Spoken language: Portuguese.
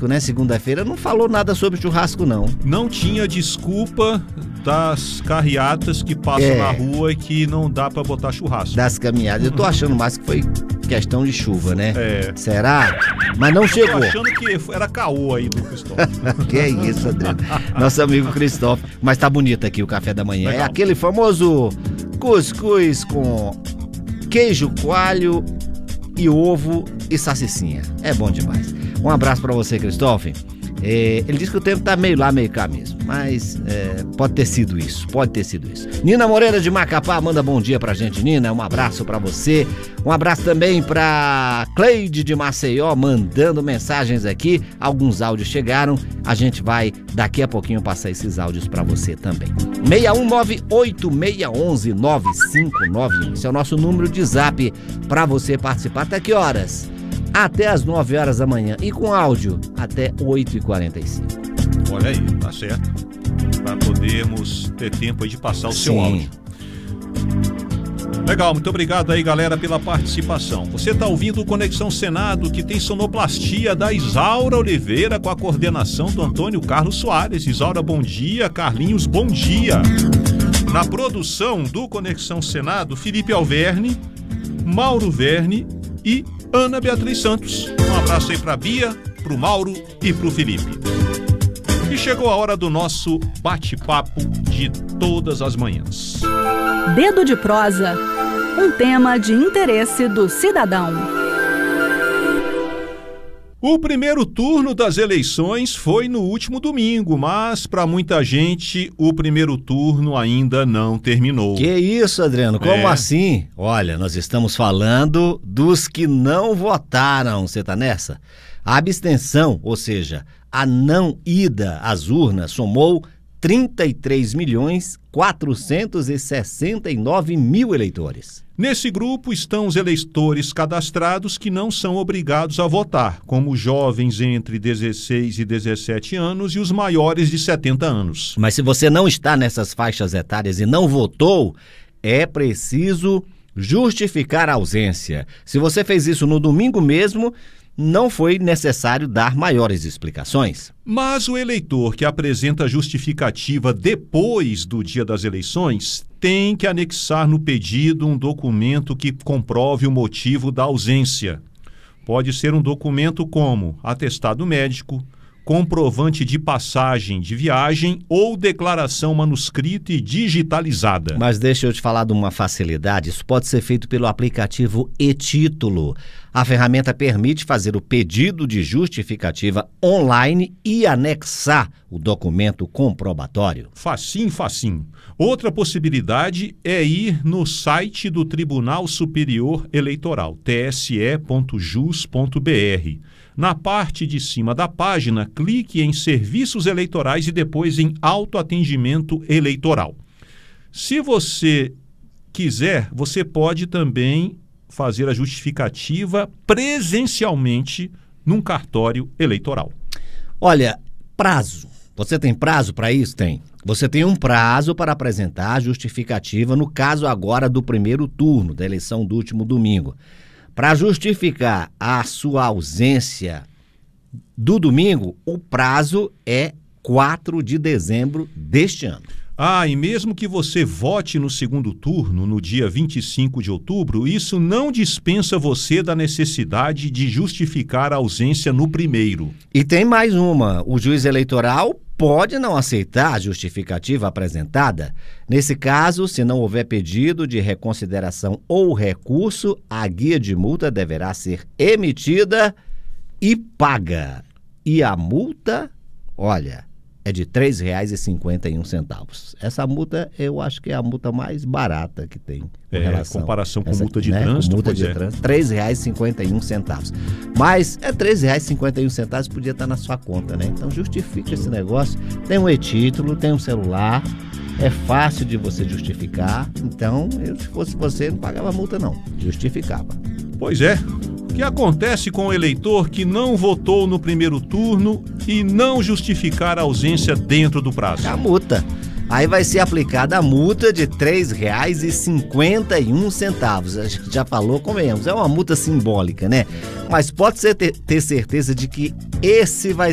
churrasco, né? Segunda-feira não falou nada sobre churrasco, não. Não tinha desculpa das carreatas que passam na rua e que não dá pra botar churrasco. Das caminhadas. Eu tô achando mais que foi questão de chuva, né? É. Será? Mas não chegou. Tô achando que era caô aí do Cristóvão. Que é isso, Adriano. Nosso amigo Cristóvão. Mas tá bonito aqui o café da manhã. Legal. É aquele famoso cuscuz com queijo coalho e ovo e salsicinha. É bom demais. Um abraço pra você, Cristóvão. Ele disse que o tempo tá meio lá, meio cá mesmo. Mas pode ter sido isso. Nina Moreira de Macapá manda bom dia pra gente, Nina. Um abraço pra você. Um abraço também pra Cleide de Maceió, mandando mensagens aqui. Alguns áudios chegaram. A gente vai daqui a pouquinho passar esses áudios pra você também. 61986119591. Esse é o nosso número de zap pra você participar. Até que horas? Até as 9 horas da manhã e com áudio até 8h45. Olha aí, tá certo. Para podermos ter tempo aí de passar o seu áudio. Legal, muito obrigado aí, galera, pela participação. Você tá ouvindo o Conexão Senado, que tem sonoplastia da Isaura Oliveira com a coordenação do Antônio Carlos Soares. Isaura, bom dia. Carlinhos, bom dia. Na produção do Conexão Senado, Felipe Alverne, Mauro Verne e Ana Beatriz Santos. Um abraço aí pra Bia, pro Mauro e pro Felipe. E chegou a hora do nosso bate-papo de todas as manhãs. Dedo de prosa, um tema de interesse do cidadão. O primeiro turno das eleições foi no último domingo, mas para muita gente o primeiro turno ainda não terminou. Que isso, Adriano? Como assim? Olha, nós estamos falando dos que não votaram. Você tá nessa? A abstenção, ou seja, a não ida às urnas, somou 33.469.000 eleitores. Nesse grupo estão os eleitores cadastrados que não são obrigados a votar, como jovens entre 16 e 17 anos e os maiores de 70 anos. Mas se você não está nessas faixas etárias e não votou, é preciso justificar a ausência. Se você fez isso no domingo mesmo, não foi necessário dar maiores explicações. Mas o eleitor que apresenta justificativa depois do dia das eleições tem que anexar no pedido um documento que comprove o motivo da ausência. Pode ser um documento como atestado médico, comprovante de passagem de viagem ou declaração manuscrita e digitalizada. Mas deixa eu te falar de uma facilidade. Isso pode ser feito pelo aplicativo e-Título. A ferramenta permite fazer o pedido de justificativa online e anexar o documento comprobatório. Facinho, facinho. Outra possibilidade é ir no site do Tribunal Superior Eleitoral, tse.jus.br. Na parte de cima da página, clique em Serviços Eleitorais e depois em Autoatendimento Eleitoral. Se você quiser, você pode também fazer a justificativa presencialmente num cartório eleitoral. Olha, prazo. Você tem prazo para isso? Tem. Você tem um prazo para apresentar a justificativa no caso agora do primeiro turno da eleição do último domingo. Para justificar a sua ausência do domingo, o prazo é 4 de dezembro deste ano. E mesmo que você vote no segundo turno, no dia 25 de outubro, isso não dispensa você da necessidade de justificar a ausência no primeiro. E tem mais uma. O juiz eleitoral pode não aceitar a justificativa apresentada. Nesse caso, se não houver pedido de reconsideração ou recurso, a guia de multa deverá ser emitida e paga. E a multa, olha, é de R$ 3,51. Essa multa, eu acho que é a multa mais barata que tem. Em comparação com multa de trânsito, com multa de trânsito, R$ 3,51. Mas R$ 3,51 podia estar na sua conta, né? Então justifica esse negócio. Tem um e-título, tem um celular, é fácil de você justificar. Então, se fosse você, não pagava multa não, justificava. Pois é. O que acontece com o eleitor que não votou no primeiro turno e não justificar a ausência dentro do prazo? A multa. Aí vai ser aplicada a multa de R$ 3,51. A gente já falou, convenhamos, é uma multa simbólica, né? Mas pode ter certeza de que esse vai